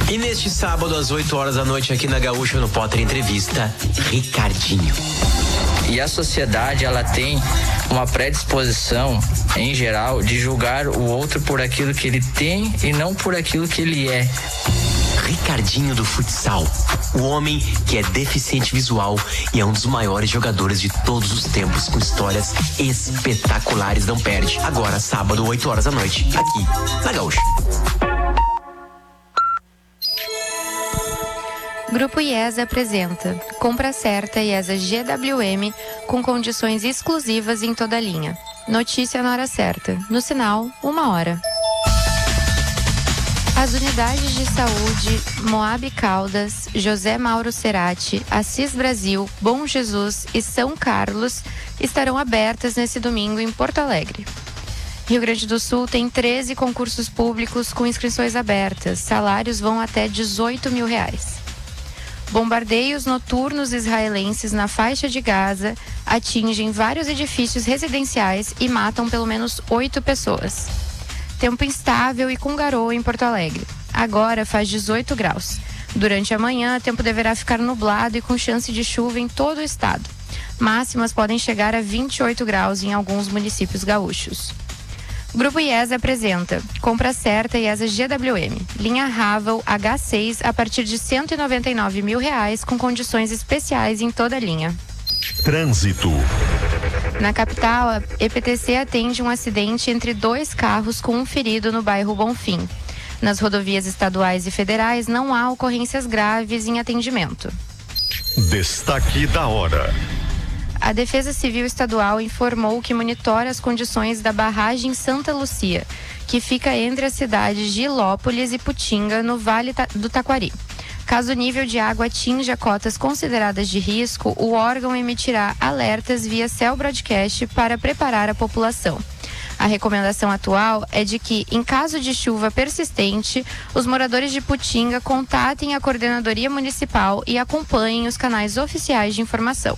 E neste sábado, às 8 horas da noite, aqui na Gaúcha, no Potter Entrevista, Ricardinho. E a sociedade, ela tem uma predisposição, em geral, de julgar o outro por aquilo que ele tem e não por aquilo que ele é. Ricardinho do futsal, o homem que é deficiente visual e é um dos maiores jogadores de todos os tempos, com histórias espetaculares. Não perde. Agora, sábado, 8 horas da noite, aqui na Gaúcha. Grupo IESA apresenta Compra Certa IESA GWM com condições exclusivas em toda a linha. Notícia na hora certa. No sinal, 1 hora. As unidades de saúde Moab Caldas, José Mauro Cerati, Assis Brasil, Bom Jesus e São Carlos estarão abertas nesse domingo em Porto Alegre. Rio Grande do Sul tem 13 concursos públicos com inscrições abertas. Salários vão até R$18 mil. Bombardeios noturnos israelenses na faixa de Gaza atingem vários edifícios residenciais e matam pelo menos 8 pessoas. Tempo instável e com garoa em Porto Alegre. Agora faz 18 graus. Durante a manhã, o tempo deverá ficar nublado e com chance de chuva em todo o estado. Máximas podem chegar a 28 graus em alguns municípios gaúchos. Grupo IESA apresenta Compra Certa IESA GWM, linha Ravel H6 a partir de R$199 mil com condições especiais em toda a linha. Trânsito. Na capital, a EPTC atende um acidente entre 2 carros com um ferido no bairro Bonfim. Nas rodovias estaduais e federais não há ocorrências graves em atendimento. Destaque da hora. A Defesa Civil Estadual informou que monitora as condições da barragem Santa Lúcia, que fica entre as cidades de Ilópolis e Putinga, no Vale do Taquari. Caso o nível de água atinja cotas consideradas de risco, o órgão emitirá alertas via Cell Broadcast para preparar a população. A recomendação atual é de que, em caso de chuva persistente, os moradores de Putinga contatem a Coordenadoria Municipal e acompanhem os canais oficiais de informação.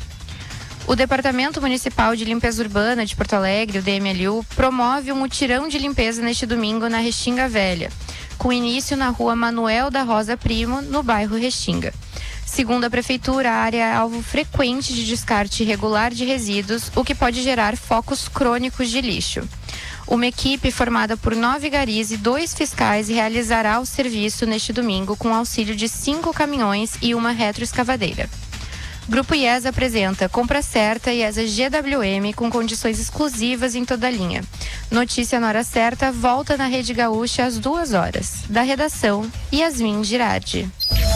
O Departamento Municipal de Limpeza Urbana de Porto Alegre, o DMLU, promove um mutirão de limpeza neste domingo na Restinga Velha, com início na rua Manuel da Rosa Primo, no bairro Restinga. Segundo a Prefeitura, a área é alvo frequente de descarte irregular de resíduos, o que pode gerar focos crônicos de lixo. Uma equipe formada por 9 garis e 2 fiscais realizará o serviço neste domingo com auxílio de 5 caminhões e uma retroescavadeira. Grupo IESA apresenta Compra Certa IESA GWM com condições exclusivas em toda a linha. Notícia na hora certa volta na Rede Gaúcha às 2 horas. Da redação, Yasmin Girardi.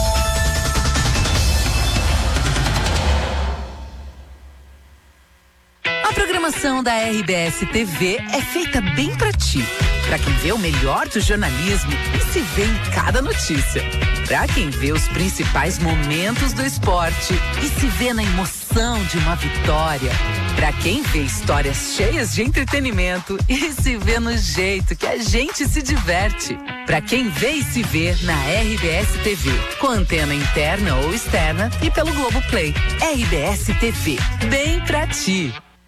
A programação da RBS TV é feita bem pra ti. Pra quem vê o melhor do jornalismo e se vê em cada notícia. Pra quem vê os principais momentos do esporte e se vê na emoção de uma vitória. Pra quem vê histórias cheias de entretenimento e se vê no jeito que a gente se diverte. Pra quem vê e se vê na RBS TV, com antena interna ou externa e pelo Globoplay. RBS TV, bem pra ti.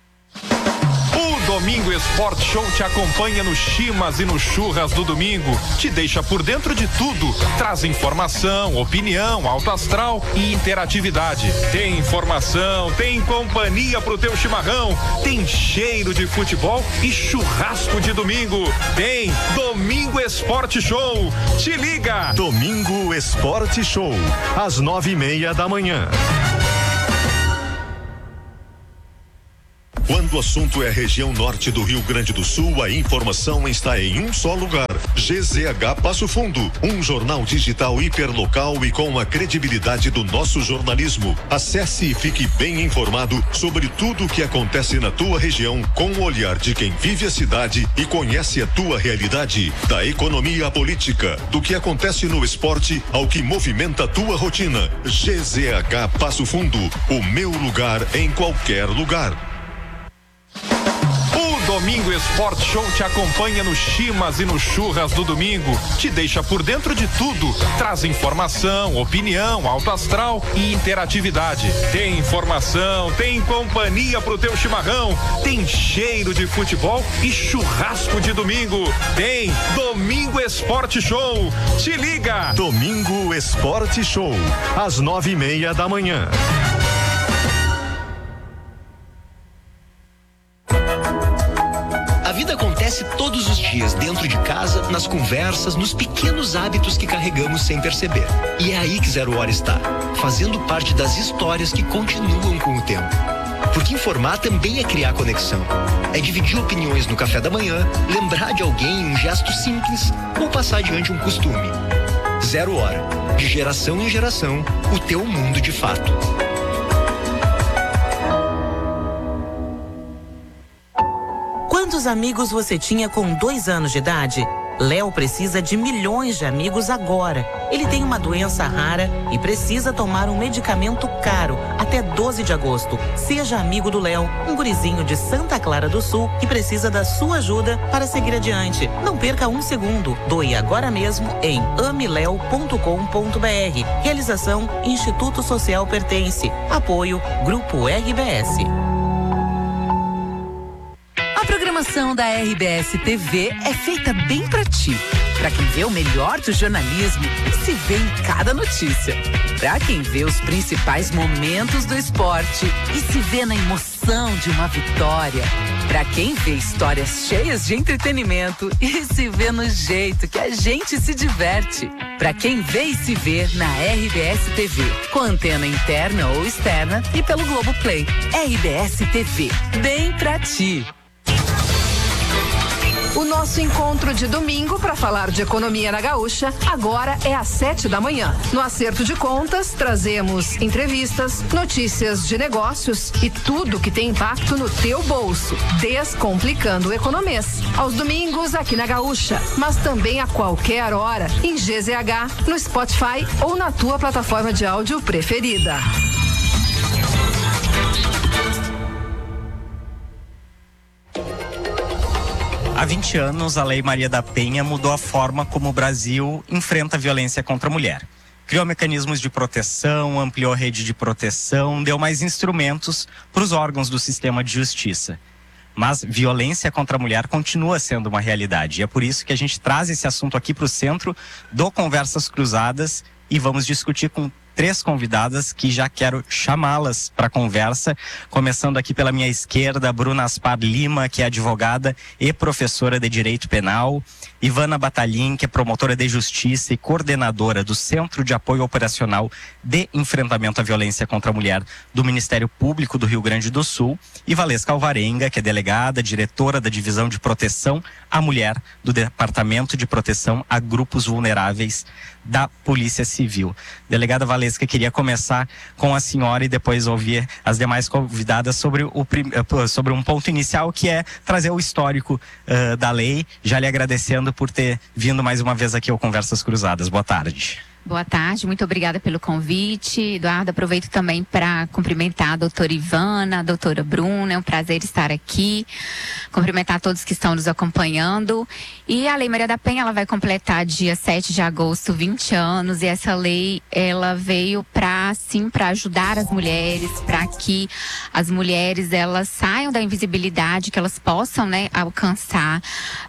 O Domingo Esporte Show te acompanha no Chimas e no Churras do domingo. Te deixa por dentro de tudo. Traz informação, opinião, alto astral e interatividade. Tem informação, tem companhia pro teu chimarrão, tem cheiro de futebol e churrasco de domingo. Tem Domingo Esporte Show. Te liga! Domingo Esporte Show, às 9:30 da manhã. Quando o assunto é a região norte do Rio Grande do Sul, a informação está em um só lugar. GZH Passo Fundo, um jornal digital hiperlocal e com a credibilidade do nosso jornalismo. Acesse e fique bem informado sobre tudo o que acontece na tua região, com o olhar de quem vive a cidade e conhece a tua realidade. Da economia à política, do que acontece no esporte ao que movimenta a tua rotina. GZH Passo Fundo, o meu lugar em qualquer lugar. Domingo Esporte Show te acompanha no Chimas e no Churras do domingo. Te deixa por dentro de tudo. Traz informação, opinião, alto astral e interatividade. Tem informação, tem companhia pro teu chimarrão, tem cheiro de futebol e churrasco de domingo. Tem Domingo Esporte Show. Te liga! Domingo Esporte Show, às 9:30 da manhã. A vida acontece todos os dias dentro de casa, nas conversas, nos pequenos hábitos que carregamos sem perceber. E é aí que Zero Hora está, fazendo parte das histórias que continuam com o tempo. Porque informar também é criar conexão. É dividir opiniões no café da manhã, lembrar de alguém em um gesto simples ou passar adiante um costume. Zero Hora, de geração em geração, o teu mundo de fato. Quantos amigos você tinha com 2 anos de idade? Léo precisa de milhões de amigos agora. Ele tem uma doença rara e precisa tomar um medicamento caro até 12 de agosto. Seja amigo do Léo, um gurizinho de Santa Clara do Sul que precisa da sua ajuda para seguir adiante. Não perca um segundo. Doe agora mesmo em ameleo.com.br. Realização Instituto Social Pertence. Apoio Grupo RBS. A programação da RBS TV é feita bem pra ti. Pra quem vê o melhor do jornalismo e se vê em cada notícia. Pra quem vê os principais momentos do esporte e se vê na emoção de uma vitória. Pra quem vê histórias cheias de entretenimento e se vê no jeito que a gente se diverte. Pra quem vê e se vê na RBS TV, com antena interna ou externa e pelo Globoplay. RBS TV, bem pra ti. O nosso encontro de domingo para falar de economia na Gaúcha agora é às 7 da manhã. No Acerto de Contas, trazemos entrevistas, notícias de negócios e tudo que tem impacto no teu bolso, descomplicando o economês. Aos domingos aqui na Gaúcha, mas também a qualquer hora em GZH, no Spotify ou na tua plataforma de áudio preferida. Há 20 anos, a Lei Maria da Penha mudou a forma como o Brasil enfrenta a violência contra a mulher. Criou mecanismos de proteção, ampliou a rede de proteção, deu mais instrumentos para os órgãos do sistema de justiça. Mas violência contra a mulher continua sendo uma realidade. E é por isso que a gente traz esse assunto aqui para o centro do Conversas Cruzadas e vamos discutir com 3 convidadas que já quero chamá-las para conversa, começando aqui pela minha esquerda, Bruna Aspar Lima, que é advogada e professora de Direito Penal, Ivana Batalhin, que é promotora de Justiça e coordenadora do Centro de Apoio Operacional de Enfrentamento à Violência contra a Mulher do Ministério Público do Rio Grande do Sul, e Valesca Alvarenga, que é delegada, diretora da Divisão de Proteção à Mulher do Departamento de Proteção a Grupos Vulneráveis da Polícia Civil. Delegada Valesca, queria começar com a senhora e depois ouvir as demais convidadas sobre um ponto inicial, que é trazer o histórico da lei, já lhe agradecendo por ter vindo mais uma vez aqui ao Conversas Cruzadas. Boa tarde. Boa tarde, muito obrigada pelo convite. Eduardo, aproveito também para cumprimentar a doutora Ivana, a doutora Bruna, é um prazer estar aqui, cumprimentar todos que estão nos acompanhando. E a Lei Maria da Penha, ela vai completar dia 7 de agosto 20 anos, e essa lei, ela veio para ajudar as mulheres, para que as mulheres, elas saiam da invisibilidade, que elas possam, alcançar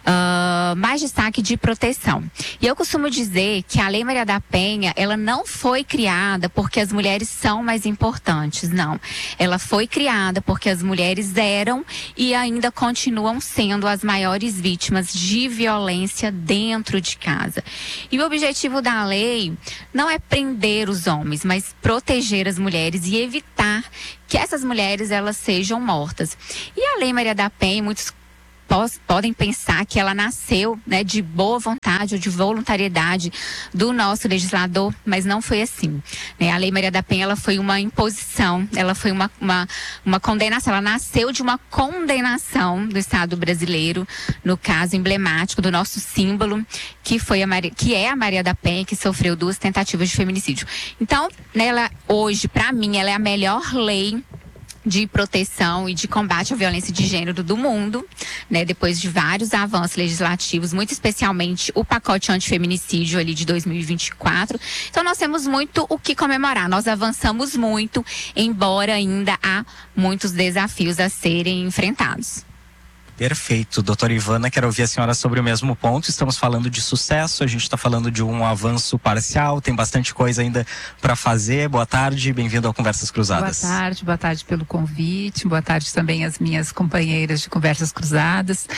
mais destaque de proteção. E eu costumo dizer que a Lei Maria da Penha, ela não foi criada porque as mulheres são mais importantes, não. Ela foi criada porque as mulheres eram e ainda continuam sendo as maiores vítimas de violência dentro de casa. E o objetivo da lei não é prender os homens, mas proteger as mulheres e evitar que essas mulheres, elas sejam mortas. E a Lei Maria da Penha, muitos podem pensar que ela nasceu, de boa vontade ou de voluntariedade do nosso legislador, mas não foi assim. A Lei Maria da Penha, ela foi uma imposição, ela foi uma condenação, ela nasceu de uma condenação do Estado brasileiro, no caso emblemático do nosso símbolo, que é a Maria da Penha, que sofreu 2 tentativas de feminicídio. Então, ela hoje, para mim, ela é a melhor lei de proteção e de combate à violência de gênero do mundo, né? Depois de vários avanços legislativos, muito especialmente o pacote antifeminicídio ali de 2024. Então nós temos muito o que comemorar. Nós avançamos muito, embora ainda há muitos desafios a serem enfrentados. Perfeito. Doutora Ivana, quero ouvir a senhora sobre o mesmo ponto. Estamos falando de sucesso, a gente está falando de um avanço parcial, tem bastante coisa ainda para fazer. Boa tarde, bem-vindo ao Conversas Cruzadas. Boa tarde pelo convite, boa tarde também às minhas companheiras de Conversas Cruzadas.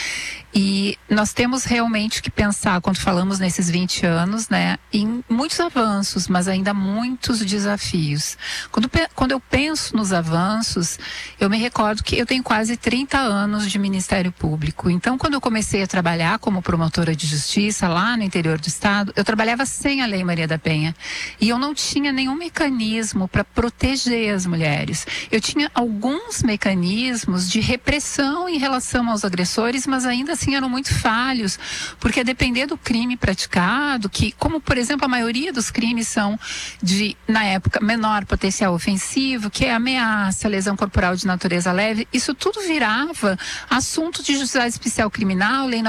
E nós temos realmente que pensar, quando falamos nesses 20 anos, né, em muitos avanços, mas ainda muitos desafios. Quando eu penso nos avanços, eu me recordo que eu tenho quase 30 anos de Ministério Público. Então, quando eu comecei a trabalhar como promotora de justiça lá no interior do estado, eu trabalhava sem a Lei Maria da Penha. E eu não tinha nenhum mecanismo para proteger as mulheres. Eu tinha alguns mecanismos de repressão em relação aos agressores, mas ainda assim eram muito falhos, porque a depender do crime praticado, que, como por exemplo, a maioria dos crimes são de, na época, menor potencial ofensivo, que é ameaça, lesão corporal de natureza leve, isso tudo virava assunto de Justiça Especial Criminal, Lei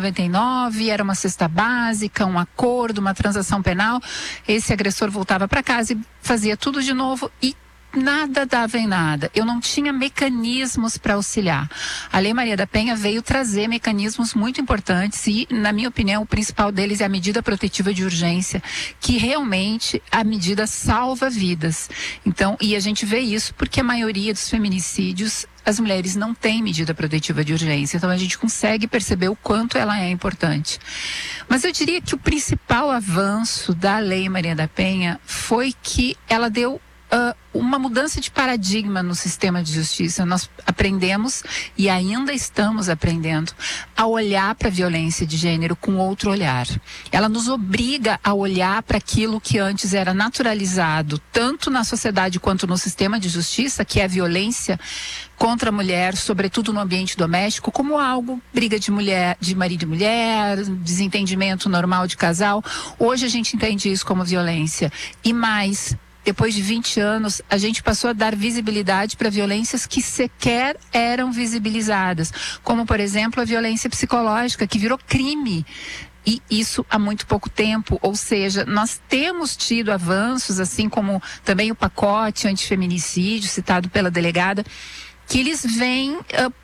9.099, era uma cesta básica, um acordo, uma transação penal. Esse agressor voltava para casa e fazia tudo de novo e nada dava em nada. Eu não tinha mecanismos para auxiliar. A Lei Maria da Penha veio trazer mecanismos muito importantes e, na minha opinião, o principal deles é a medida protetiva de urgência, que realmente a medida salva vidas. Então, e a gente vê isso porque a maioria dos feminicídios, as mulheres não têm medida protetiva de urgência. Então a gente consegue perceber o quanto ela é importante. Mas eu diria que o principal avanço da Lei Maria da Penha foi que ela deu uma mudança de paradigma no sistema de justiça. Nós aprendemos e ainda estamos aprendendo a olhar para a violência de gênero com outro olhar. Ela nos obriga a olhar para aquilo que antes era naturalizado, tanto na sociedade quanto no sistema de justiça, que é a violência contra a mulher, sobretudo no ambiente doméstico, como algo, briga de mulher, de marido e mulher, desentendimento normal de casal. Hoje a gente entende isso como violência. E mais, depois de 20 anos, a gente passou a dar visibilidade para violências que sequer eram visibilizadas, como, por exemplo, a violência psicológica, que virou crime. E isso há muito pouco tempo, ou seja, nós temos tido avanços, assim como também o pacote antifeminicídio, citado pela delegada, que eles vêm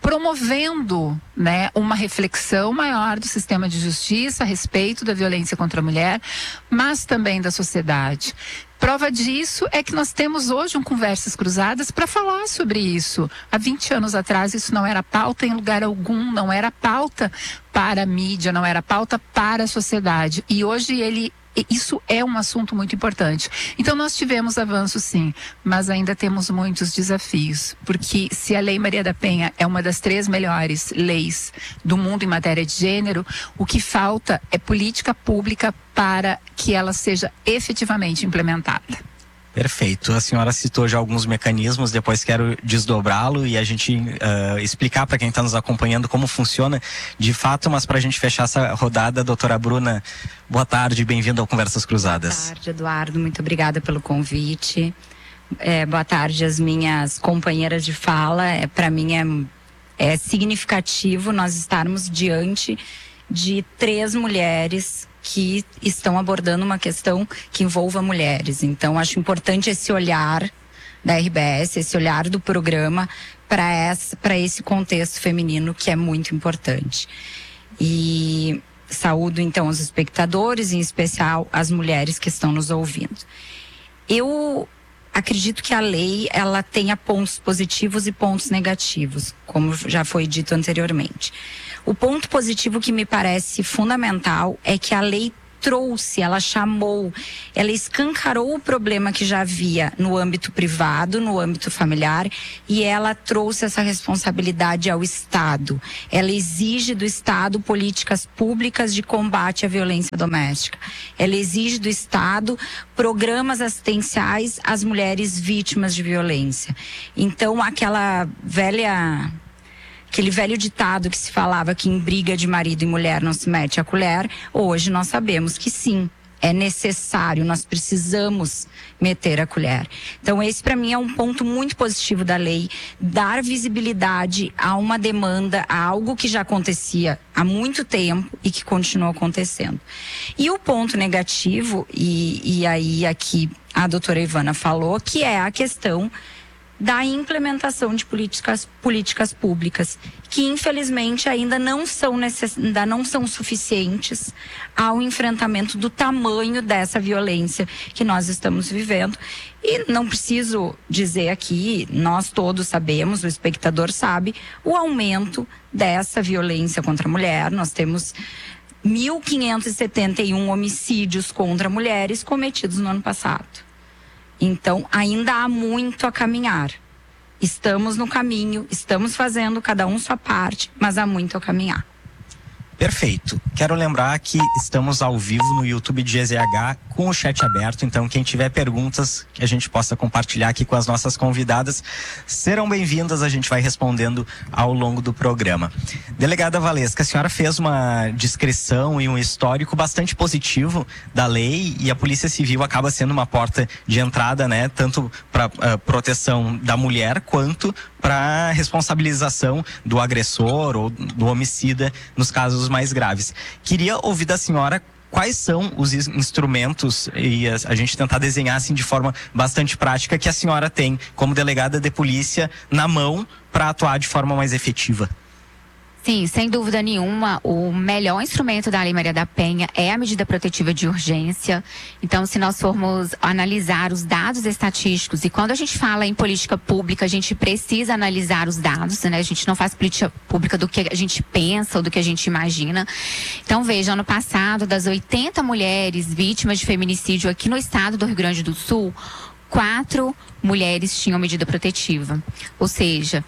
promovendo, né, uma reflexão maior do sistema de justiça a respeito da violência contra a mulher, mas também da sociedade. Prova disso é que nós temos hoje um Conversas Cruzadas para falar sobre isso. Há 20 anos atrás isso não era pauta em lugar algum, não era pauta para a mídia, não era pauta para a sociedade. E hoje isso é um assunto muito importante. Então nós tivemos avanços sim, mas ainda temos muitos desafios, porque se a Lei Maria da Penha é uma das 3 melhores leis do mundo em matéria de gênero, o que falta é política pública para que ela seja efetivamente implementada. Perfeito. A senhora citou já alguns mecanismos, depois quero desdobrá-lo e a gente explicar para quem está nos acompanhando como funciona de fato, mas para a gente fechar essa rodada, doutora Bruna, boa tarde, bem-vinda ao Conversas Cruzadas. Boa tarde, Eduardo, muito obrigada pelo convite. Boa tarde às minhas companheiras de fala. Para mim é significativo nós estarmos diante de 3 mulheres que estão abordando uma questão que envolva mulheres. Então, acho importante esse olhar da RBS, esse olhar do programa para esse contexto feminino que é muito importante. E saúdo, então, os espectadores, em especial as mulheres que estão nos ouvindo. Eu acredito que a lei, ela tenha pontos positivos e pontos negativos, como já foi dito anteriormente. O ponto positivo que me parece fundamental é que a lei trouxe, ela chamou, ela escancarou o problema que já havia no âmbito privado, no âmbito familiar, e ela trouxe essa responsabilidade ao Estado. Ela exige do Estado políticas públicas de combate à violência doméstica. Ela exige do Estado programas assistenciais às mulheres vítimas de violência. Então, aquele velho ditado que se falava que em briga de marido e mulher não se mete a colher, hoje nós sabemos que sim, É necessário, nós precisamos meter a colher. Então, esse para mim é um ponto muito positivo da lei, dar visibilidade a uma demanda, a algo que já acontecia há muito tempo e que continua acontecendo. E o ponto negativo, e aí aqui a doutora Ivana falou, que é a questão da implementação de políticas públicas, que infelizmente ainda não são suficientes ao enfrentamento do tamanho dessa violência que nós estamos vivendo. E não preciso dizer aqui, nós todos sabemos, o espectador sabe, o aumento dessa violência contra a mulher. Nós temos 1.571 homicídios contra mulheres cometidos no ano passado. Então, ainda há muito a caminhar. Estamos no caminho, estamos fazendo cada um sua parte, mas há muito a caminhar. Perfeito. Quero lembrar que estamos ao vivo no YouTube de GZH com o chat aberto, então quem tiver perguntas que a gente possa compartilhar aqui com as nossas convidadas serão bem-vindas, a gente vai respondendo ao longo do programa. Delegada Valesca, a senhora fez uma descrição e um histórico bastante positivo da lei, e a Polícia Civil acaba sendo uma porta de entrada, né, tanto para proteção da mulher quanto para responsabilização do agressor ou do homicida nos casos mais graves. Queria ouvir da senhora quais são os instrumentos, e a gente tentar desenhar assim de forma bastante prática, que a senhora tem como delegada de polícia na mão para atuar de forma mais efetiva. Sim, sem dúvida nenhuma, o melhor instrumento da Lei Maria da Penha é a medida protetiva de urgência. Então, se nós formos analisar os dados estatísticos, e quando a gente fala em política pública, a gente precisa analisar os dados, né? A gente não faz política pública do que a gente pensa ou do que a gente imagina. Então, veja, ano passado, das 80 mulheres vítimas de feminicídio aqui no estado do Rio Grande do Sul, 4 mulheres tinham medida protetiva, ou seja,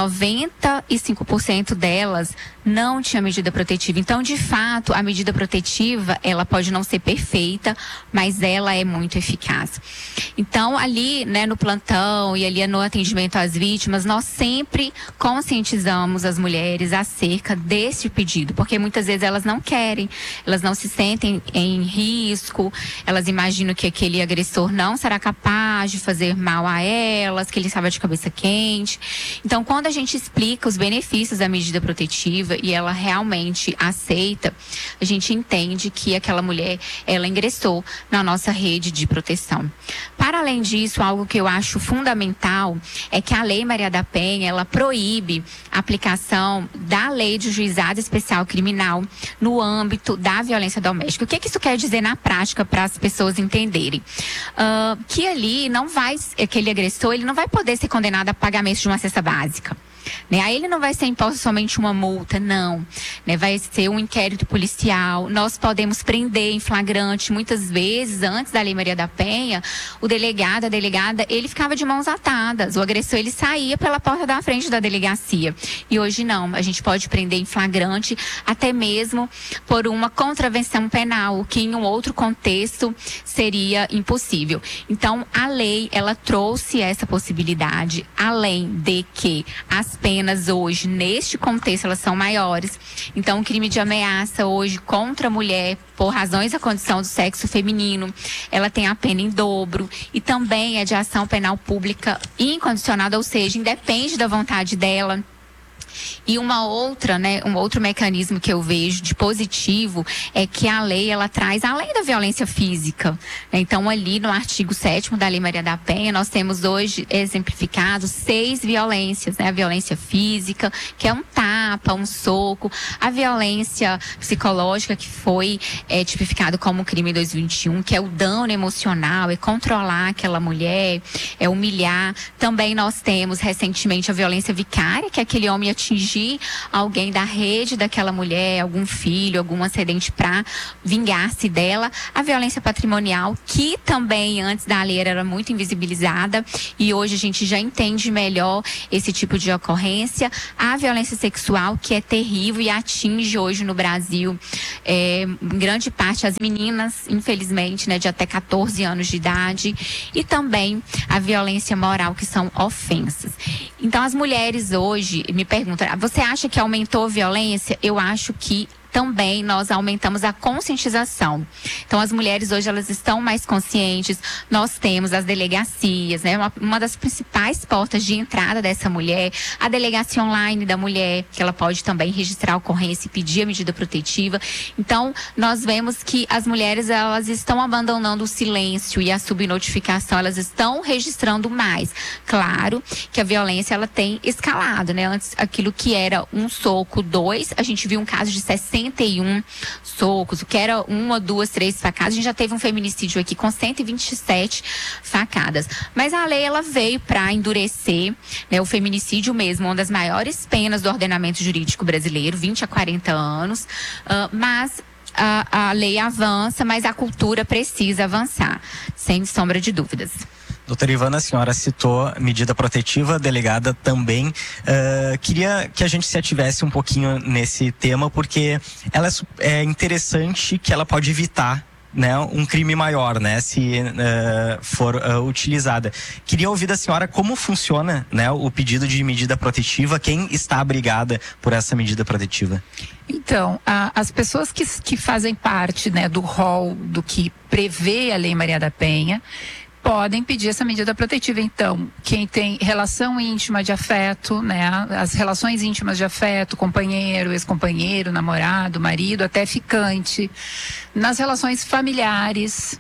95% delas não tinha medida protetiva. Então, de fato, a medida protetiva, ela pode não ser perfeita, mas ela é muito eficaz. Então, ali, né, no plantão e ali no atendimento às vítimas, nós sempre conscientizamos as mulheres acerca desse pedido, porque muitas vezes elas não querem, elas não se sentem em risco, elas imaginam que aquele agressor não será capaz de fazer mal a elas, que ele estava de cabeça quente. Então, quando a gente explica os benefícios da medida protetiva e ela realmente aceita, a gente entende que aquela mulher, ela ingressou na nossa rede de proteção. Para além disso, algo que eu acho fundamental é que a Lei Maria da Penha, ela proíbe a aplicação da Lei de Juizado Especial Criminal no âmbito da violência doméstica. O que isso quer dizer na prática para as pessoas entenderem? Que ali não vai, aquele agressor, ele não vai poder ser condenado a pagamento de uma cesta básica. Né? Aí ele não vai ser imposto somente uma multa, não. Né? Vai ser um inquérito policial. Nós podemos prender em flagrante. Muitas vezes, antes da Lei Maria da Penha, o delegado, a delegada, ele ficava de mãos atadas. O agressor, ele saía pela porta da frente da delegacia. E hoje não. A gente pode prender em flagrante, até mesmo por uma contravenção penal, que em um outro contexto seria impossível. Então, a lei, ela trouxe essa possibilidade, além de que as penas hoje, neste contexto, elas são maiores. Então, o crime de ameaça hoje contra a mulher, por razões da condição do sexo feminino, ela tem a pena em dobro, e também é de ação penal pública incondicionada, ou seja, independe da vontade dela. E uma outra, né, um outro mecanismo que eu vejo de positivo é que a lei, ela traz, além da violência física, né? Então, ali no artigo 7º da Lei Maria da Penha, nós temos hoje exemplificados 6 violências, né? A violência física, que é um tapa, um soco, a violência psicológica, que foi tipificado como crime 221, que é o dano emocional, é controlar aquela mulher, é humilhar. Também nós temos recentemente a violência vicária, que é aquele homem atingir alguém da rede daquela mulher, algum filho, algum acidente, para vingar-se dela. A violência patrimonial, que também antes da lei era muito invisibilizada, e hoje a gente já entende melhor esse tipo de ocorrência. A violência sexual, que é terrível e atinge hoje no Brasil em grande parte as meninas, infelizmente, né, de até 14 anos de idade, e também a violência moral, que são ofensas. Então, as mulheres hoje me perguntam: você acha que aumentou a violência? Eu acho que também nós aumentamos a conscientização. Então, as mulheres hoje, elas estão mais conscientes. Nós temos as delegacias, né? Uma das principais portas de entrada dessa mulher, a delegacia online da mulher, que ela pode também registrar a ocorrência e pedir a medida protetiva. Então, nós vemos que as mulheres, elas estão abandonando o silêncio e a subnotificação, elas estão registrando mais. Claro que a violência, ela tem escalado, né? Antes, aquilo que era um soco, 2, a gente viu um caso de 61 socos, o que era 1, 2, 3 facadas, a gente já teve um feminicídio aqui com 127 facadas. Mas a lei, ela veio para endurecer, né, o feminicídio mesmo, uma das maiores penas do ordenamento jurídico brasileiro, 20 a 40 anos, mas a lei avança, mas a cultura precisa avançar, sem sombra de dúvidas. Doutora Ivana, a senhora citou medida protetiva, delegada também. Queria que a gente se ativesse um pouquinho nesse tema, porque ela é interessante que ela pode evitar, né, um crime maior, né, se for utilizada. Queria ouvir da senhora como funciona, né, o pedido de medida protetiva, quem está abrigada por essa medida protetiva. Então, as pessoas que fazem parte, né, do rol do que prevê a Lei Maria da Penha podem pedir essa medida protetiva. Então, quem tem relação íntima de afeto, né, as relações íntimas de afeto, companheiro, ex-companheiro, namorado, marido, até ficante, nas relações familiares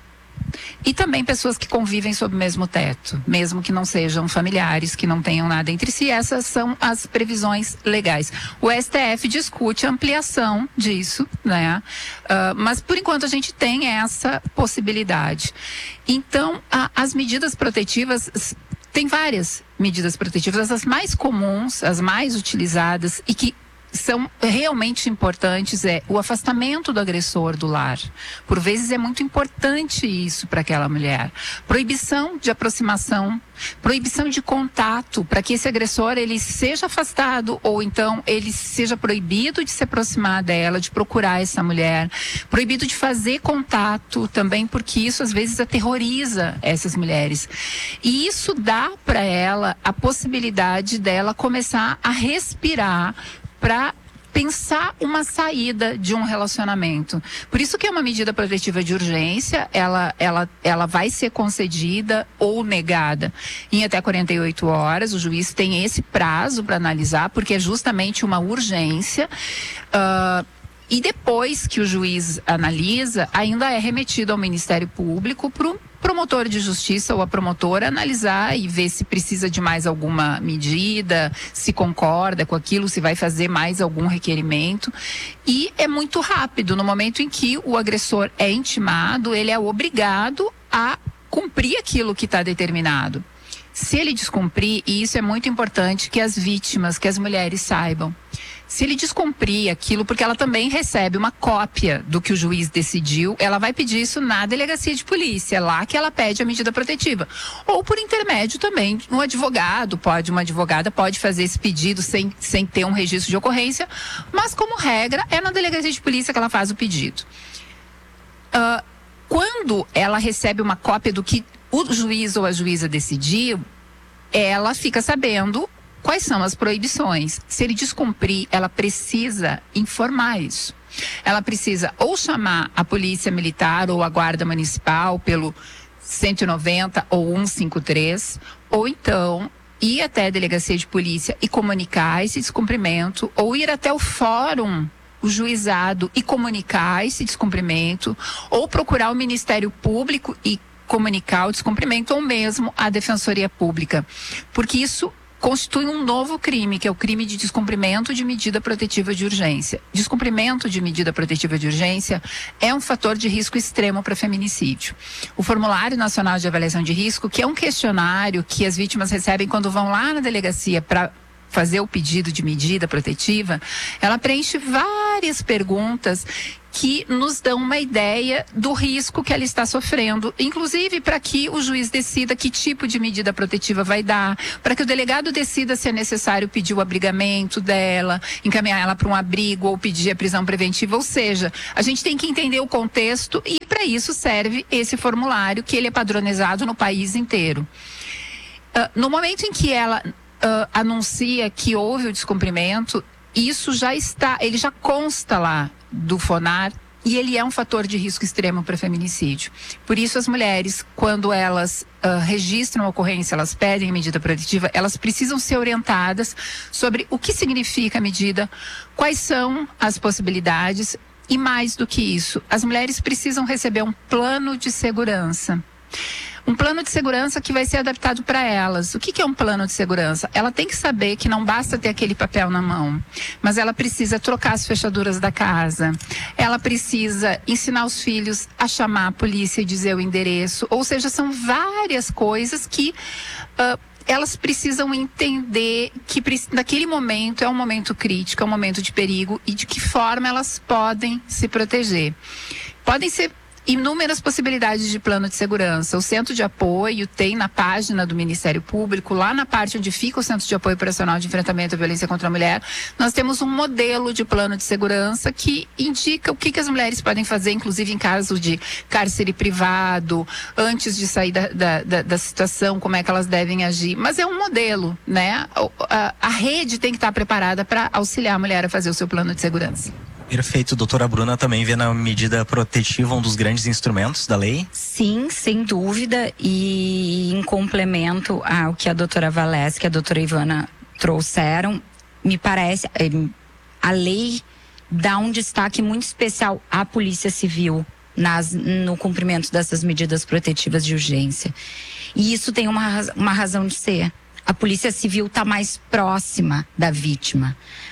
e também pessoas que convivem sob o mesmo teto, mesmo que não sejam familiares, que não tenham nada entre si. Essas são as previsões legais. O STF discute a ampliação disso, né? Mas por enquanto a gente tem essa possibilidade. Então, as medidas protetivas, tem várias medidas protetivas, as mais comuns, as mais utilizadas e que são realmente importantes é o afastamento do agressor do lar. Por vezes é muito importante isso para aquela mulher. Proibição de aproximação, proibição de contato, para que esse agressor ele seja afastado ou então ele seja proibido de se aproximar dela, de procurar essa mulher. Proibido de fazer contato também, porque isso às vezes aterroriza essas mulheres. E isso dá para ela a possibilidade dela começar a respirar para pensar uma saída de um relacionamento. Por isso que é uma medida protetiva de urgência, ela vai ser concedida ou negada em até 48 horas. O juiz tem esse prazo para analisar, porque é justamente uma urgência. E depois que o juiz analisa, ainda é remetido ao Ministério Público para o promotor de justiça ou a promotora analisar e ver se precisa de mais alguma medida, se concorda com aquilo, se vai fazer mais algum requerimento. E é muito rápido. No momento em que o agressor é intimado, ele é obrigado a cumprir aquilo que está determinado. Se ele descumprir, e isso é muito importante que as vítimas, que as mulheres saibam, se ele descumprir aquilo, porque ela também recebe uma cópia do que o juiz decidiu, ela vai pedir isso na delegacia de polícia, é lá que ela pede a medida protetiva. Ou por intermédio também, um advogado uma advogada pode fazer esse pedido sem ter um registro de ocorrência, mas como regra é na delegacia de polícia que ela faz o pedido. Quando ela recebe uma cópia do que o juiz ou a juíza decidiu, ela fica sabendo quais são as proibições. Se ele descumprir, ela precisa informar isso. Ela precisa ou chamar a polícia militar ou a guarda municipal pelo 190 ou 153, ou então ir até a delegacia de polícia e comunicar esse descumprimento, ou ir até o fórum, o juizado, e comunicar esse descumprimento, ou procurar o Ministério Público e comunicar o descumprimento, ou mesmo a Defensoria Pública. Porque isso constitui um novo crime, que é o crime de descumprimento de medida protetiva de urgência. Descumprimento de medida protetiva de urgência é um fator de risco extremo para feminicídio. O Formulário Nacional de Avaliação de Risco, que é um questionário que as vítimas recebem quando vão lá na delegacia para fazer o pedido de medida protetiva, ela preenche várias perguntas que nos dão uma ideia do risco que ela está sofrendo, inclusive para que o juiz decida que tipo de medida protetiva vai dar, para que o delegado decida se é necessário pedir o abrigamento dela, encaminhar ela para um abrigo ou pedir a prisão preventiva. Ou seja, a gente tem que entender o contexto e para isso serve esse formulário, que ele é padronizado no país inteiro. No momento em que ela anuncia que houve o descumprimento, isso já está, ele já consta lá do FONAR, e ele é um fator de risco extremo para feminicídio. Por isso, as mulheres, quando elas registram a ocorrência, elas pedem medida protetiva, elas precisam ser orientadas sobre o que significa a medida, quais são as possibilidades e, mais do que isso, as mulheres precisam receber um plano de segurança. Um plano de segurança que vai ser adaptado para elas. O que é um plano de segurança? Ela tem que saber que não basta ter aquele papel na mão, mas ela precisa trocar as fechaduras da casa. Ela precisa ensinar os filhos a chamar a polícia e dizer o endereço. Ou seja, são várias coisas que elas precisam entender que naquele momento é um momento crítico, é um momento de perigo e de que forma elas podem se proteger. Podem ser inúmeras possibilidades de plano de segurança. O Centro de Apoio tem na página do Ministério Público, lá na parte onde fica o Centro de Apoio Operacional de Enfrentamento à Violência contra a Mulher, nós temos um modelo de plano de segurança que indica o que as mulheres podem fazer, inclusive em caso de cárcere privado, antes de sair da situação, como é que elas devem agir. Mas é um modelo, né? A rede tem que estar preparada para auxiliar a mulher a fazer o seu plano de segurança. Perfeito. Doutora Bruna também vê na medida protetiva um dos grandes instrumentos da lei? Sim, sem dúvida, e em complemento ao que a doutora Valesca e a doutora Ivana trouxeram, me parece, a lei dá um destaque muito especial à Polícia Civil no cumprimento dessas medidas protetivas de urgência. E isso tem uma razão de ser. A Polícia Civil está mais próxima da vítima.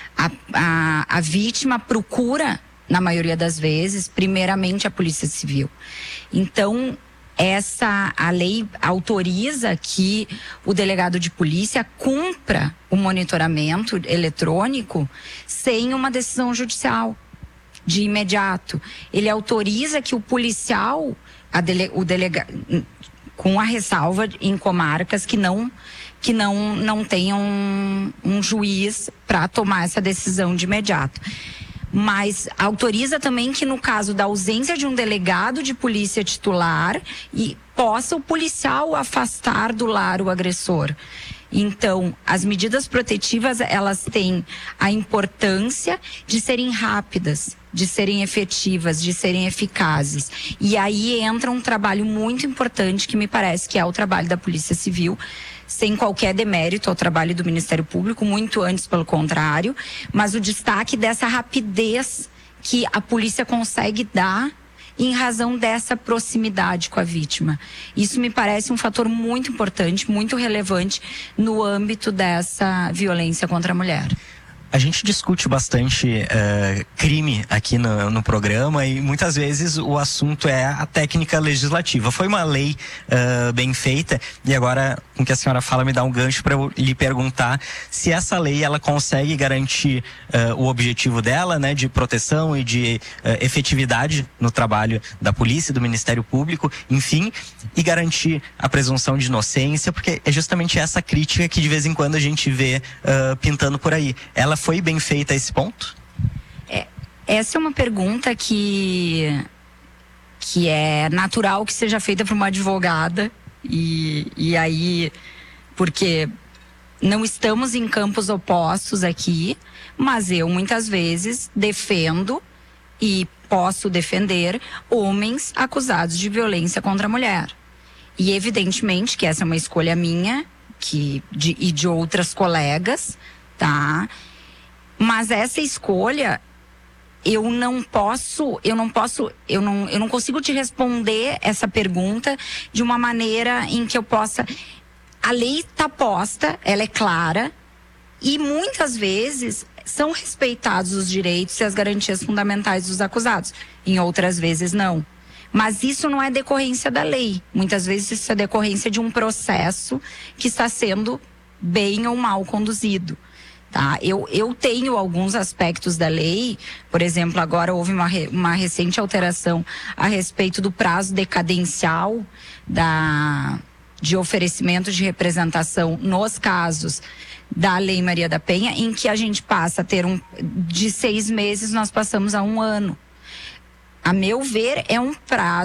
A vítima procura, na maioria das vezes, primeiramente a Polícia Civil. Então, a lei autoriza que o delegado de polícia cumpra o monitoramento eletrônico sem uma decisão judicial, de imediato. Ele autoriza que o policial, o delegado, com a ressalva em comarcas que não tenham um juiz para tomar essa decisão de imediato. Mas autoriza também que, no caso da ausência de um delegado de polícia titular, possa o policial afastar do lar o agressor. Então, as medidas protetivas, elas têm a importância de serem rápidas, de serem efetivas, de serem eficazes. E aí entra um trabalho muito importante, que me parece que é o trabalho da Polícia Civil, sem qualquer demérito ao trabalho do Ministério Público, muito antes pelo contrário, mas o destaque dessa rapidez que a polícia consegue dar em razão dessa proximidade com a vítima. Isso me parece um fator muito importante, muito relevante no âmbito dessa violência contra a mulher. A gente discute bastante crime aqui no programa e muitas vezes o assunto é a técnica legislativa. Foi uma lei bem feita e agora, com que a senhora fala, me dá um gancho para eu lhe perguntar se essa lei ela consegue garantir o objetivo dela, né, de proteção e de efetividade no trabalho da polícia, do Ministério Público, enfim, e garantir a presunção de inocência, porque é justamente essa crítica que de vez em quando a gente vê pintando por aí. Ela foi bem feita a esse ponto? Essa é uma pergunta que é natural que seja feita por uma advogada e aí, porque não estamos em campos opostos aqui, mas eu muitas vezes defendo e posso defender homens acusados de violência contra a mulher. E evidentemente que essa é uma escolha minha e de outras colegas, tá? Mas essa escolha, eu não consigo te responder essa pergunta de uma maneira em que eu possa. A lei está posta, ela é clara e muitas vezes são respeitados os direitos e as garantias fundamentais dos acusados. Em outras vezes não. Mas isso não é decorrência da lei. Muitas vezes isso é decorrência de um processo que está sendo bem ou mal conduzido. Tá? Eu tenho alguns aspectos da lei, por exemplo, agora houve uma recente alteração a respeito do prazo decadencial de oferecimento de representação nos casos da Lei Maria da Penha, em que a gente passa a ter de 6 meses, nós passamos a 1 ano. A meu ver, é um prazo